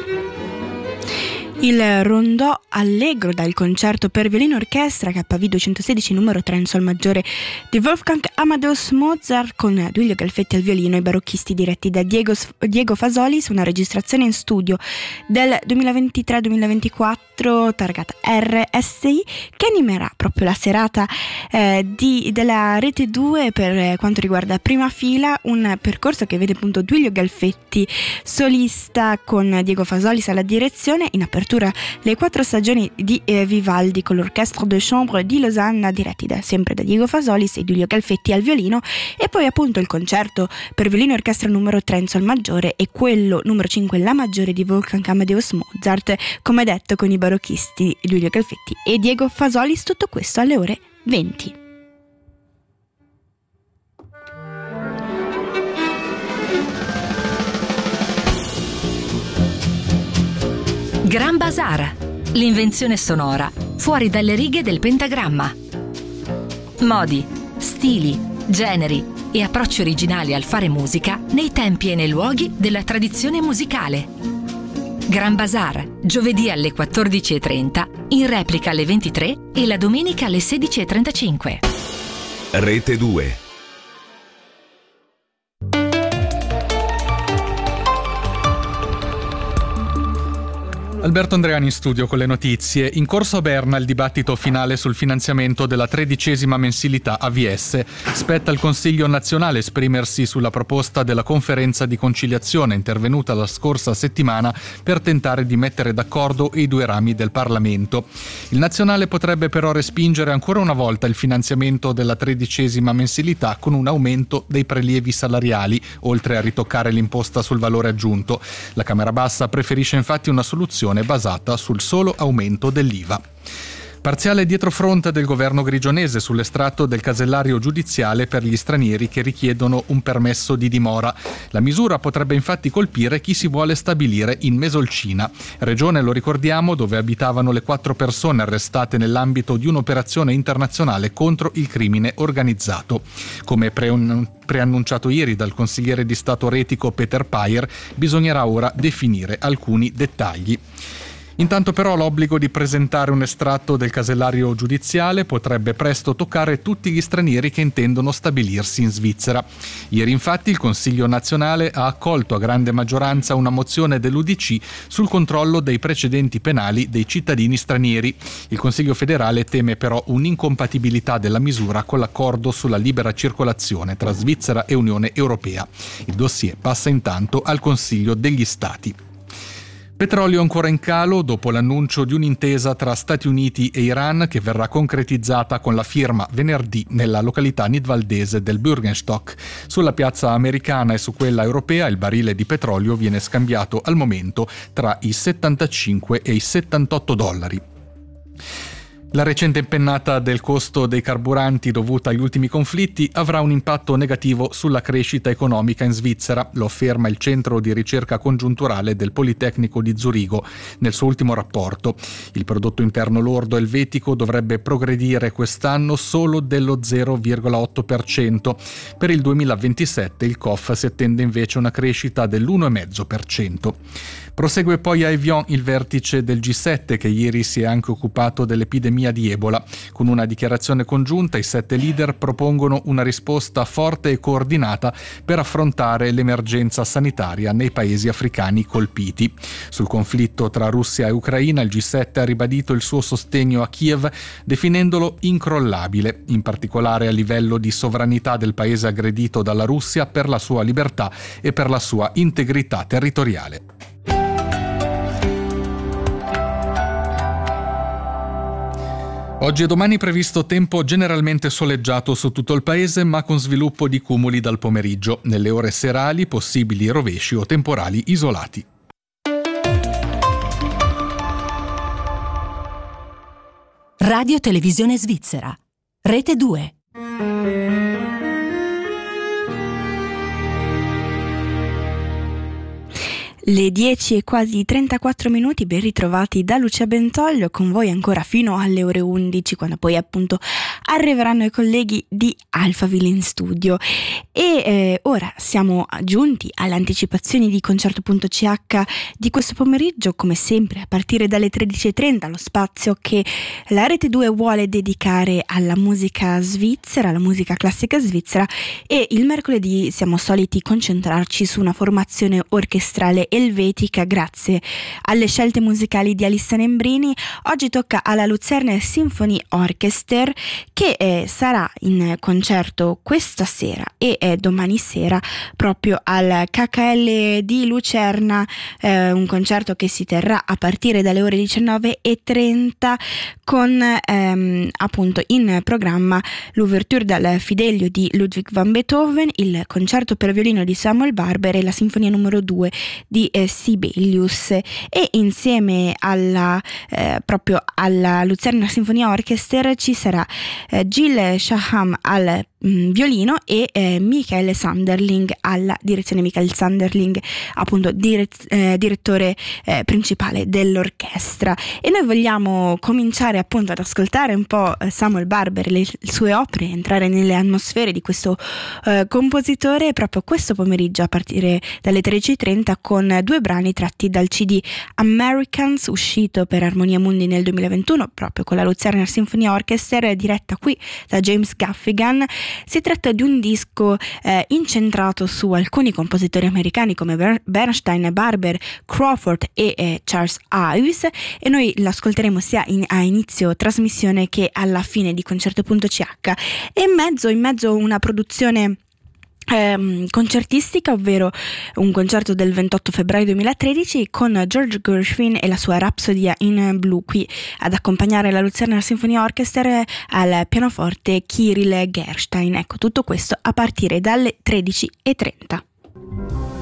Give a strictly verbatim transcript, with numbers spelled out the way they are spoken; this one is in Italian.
Il rondò allegro dal concerto per violino e orchestra K V duecentosedici numero tre in sol maggiore di Wolfgang Amadeus Mozart con Duilio Galfetti al violino e i barocchisti diretti da Diego, Diego Fasoli su una registrazione in studio del duemilaventitré duemilaventiquattro targata R S I, che animerà proprio la serata eh, di, della Rete due per quanto riguarda Prima Fila, un percorso che vede appunto Duilio Galfetti solista con Diego Fasolis alla direzione, in apertura le quattro stagioni di eh, Vivaldi con l'Orchestre de Chambre di Losanna diretti da, sempre da Diego Fasolis e Duilio Galfetti al violino, e poi appunto il concerto per violino e orchestra numero tre in sol maggiore e quello numero cinque La maggiore di Wolfgang Amadeus Mozart, come detto con i barocchisti Duilio Galfetti e Diego Fasolis, tutto questo alle ore venti. Gran Bazar, l'invenzione sonora fuori dalle righe del pentagramma. Modi, stili, generi e approcci originali al fare musica nei tempi e nei luoghi della tradizione musicale. Gran Bazar, giovedì alle quattordici e trenta, in replica alle ventitré e la domenica alle sedici e trentacinque. Rete due. Alberto Andreani in studio con le notizie. In corso a Berna il dibattito finale sul finanziamento della tredicesima mensilità A V S. Spetta al Consiglio nazionale esprimersi sulla proposta della conferenza di conciliazione intervenuta la scorsa settimana per tentare di mettere d'accordo i due rami del Parlamento. Il nazionale potrebbe però respingere ancora una volta il finanziamento della tredicesima mensilità con un aumento dei prelievi salariali, oltre a ritoccare l'imposta sul valore aggiunto. La Camera Bassa preferisce infatti una soluzione basata sul solo aumento dell'I V A. Parziale dietrofront del governo grigionese sull'estratto del casellario giudiziale per gli stranieri che richiedono un permesso di dimora. La misura potrebbe infatti colpire chi si vuole stabilire in Mesolcina, regione, lo ricordiamo, dove abitavano le quattro persone arrestate nell'ambito di un'operazione internazionale contro il crimine organizzato. Come pre- preannunciato ieri dal consigliere di Stato retico Peter Payer, bisognerà ora definire alcuni dettagli. Intanto però l'obbligo di presentare un estratto del casellario giudiziale potrebbe presto toccare tutti gli stranieri che intendono stabilirsi in Svizzera. Ieri infatti il Consiglio nazionale ha accolto a grande maggioranza una mozione dell'U D C sul controllo dei precedenti penali dei cittadini stranieri. Il Consiglio federale teme però un'incompatibilità della misura con l'accordo sulla libera circolazione tra Svizzera e Unione Europea. Il dossier passa intanto al Consiglio degli Stati. Petrolio ancora in calo dopo l'annuncio di un'intesa tra Stati Uniti e Iran che verrà concretizzata con la firma venerdì nella località nidvaldese del Bürgenstock. Sulla piazza americana e su quella europea il barile di petrolio viene scambiato al momento tra i settantacinque e i settantotto dollari. La recente impennata del costo dei carburanti dovuta agli ultimi conflitti avrà un impatto negativo sulla crescita economica in Svizzera, lo afferma il Centro di Ricerca Congiunturale del Politecnico di Zurigo nel suo ultimo rapporto. Il prodotto interno lordo elvetico dovrebbe progredire quest'anno solo dello zero virgola otto per cento. Per il duemilaventisette il C O F si attende invece una crescita dell'uno virgola cinque per cento. Prosegue poi a Evian il vertice del G sette che ieri si è anche occupato dell'epidemia di Ebola. Con una dichiarazione congiunta i sette leader propongono una risposta forte e coordinata per affrontare l'emergenza sanitaria nei paesi africani colpiti. Sul conflitto tra Russia e Ucraina il G sette ha ribadito il suo sostegno a Kiev definendolo incrollabile, in particolare a livello di sovranità del paese aggredito dalla Russia per la sua libertà e per la sua integrità territoriale. Oggi e domani previsto tempo generalmente soleggiato su tutto il paese, ma con sviluppo di cumuli dal pomeriggio. Nelle ore serali possibili rovesci o temporali isolati. Radio Televisione Svizzera. Rete due. Le dieci e quasi trentaquattro minuti, ben ritrovati da Lucia Bentoglio, con voi ancora fino alle ore undici, quando poi appunto arriveranno i colleghi di Alphaville in studio. E eh, ora siamo giunti alle anticipazioni di Concerto.ch di questo pomeriggio, come sempre a partire dalle tredici e trenta, lo spazio che la Rete due vuole dedicare alla musica svizzera, alla musica classica svizzera, e il mercoledì siamo soliti concentrarci su una formazione orchestrale elvetica grazie alle scelte musicali di Alissa Nembrini. Oggi tocca alla Luzerner Symphony Orchester, che eh, sarà in concerto questa sera e eh, domani sera proprio al K K L di Lucerna, eh, un concerto che si terrà a partire dalle ore diciannove e trenta con ehm, appunto in programma l'ouverture dal Fidelio di Ludwig van Beethoven, il concerto per violino di Samuel Barber e la sinfonia numero due di eh, Sibelius. E insieme alla eh, proprio alla Luzerner Symphony Orchester ci sarà eh, Jill Shaham al mh, violino e eh, Michael Sanderling alla direzione. Michael Sanderling appunto dire- eh, direttore eh, principale dell'orchestra. E noi vogliamo cominciare appunto ad ascoltare un po' Samuel Barber, le, le sue opere, entrare nelle atmosfere di questo eh, compositore proprio questo pomeriggio a partire dalle tredici e trenta, con due brani tratti dal C D Americans, uscito per Armonia Mundi nel duemilaventuno proprio con la Luzerner Symphony Orchestra, diretta qui da James Gaffigan. Si tratta di un disco eh, incentrato su alcuni compositori americani come Ber- Bernstein, Barber, Crawford e eh, Charles Ives, e noi l'ascolteremo sia in, a inizio trasmissione che alla fine di Concerto.ch. E in mezzo, in mezzo una produzione Eh, concertistica, ovvero un concerto del ventotto febbraio duemilatredici con George Gershwin e la sua Rapsodia in Blu, qui ad accompagnare la Luzerner Symphony Orchestra al pianoforte Kirill Gerstein. Ecco, tutto questo a partire dalle tredici e trenta.